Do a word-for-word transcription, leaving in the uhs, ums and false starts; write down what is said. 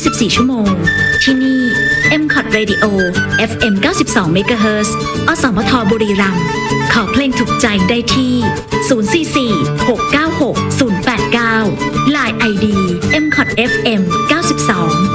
สิบสี่ ชั่วโมงที่นี่ เอ็ม ซี โอ ที Radio เอฟ เอ็ม เก้าสิบสอง เมกะเฮิรตซ์ อสมทบุรีรัมย์ขอเพลงถูกใจได้ที่ ศูนย์ สี่ สี่ หก เก้า หก ศูนย์ แปด เก้า ไลน์ ไอ ดี เอ็ม ซี โอ ที เอฟ เอ็ม เก้าสิบสอง